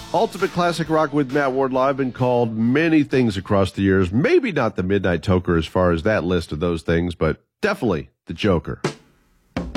Ultimate Classic Rock with Matt Wardlaw. I've been called many things across the years. Maybe not the Midnight Toker as far as that list of those things, but definitely the Joker.